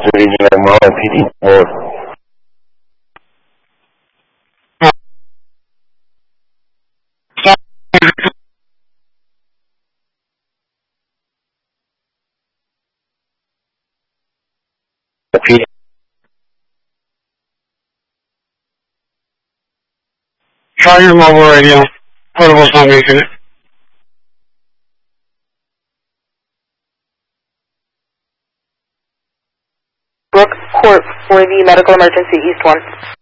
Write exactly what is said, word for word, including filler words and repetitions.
P D. Or P D. Try your mobile radio. Portable's not making it. Brook Court for the medical emergency, East one.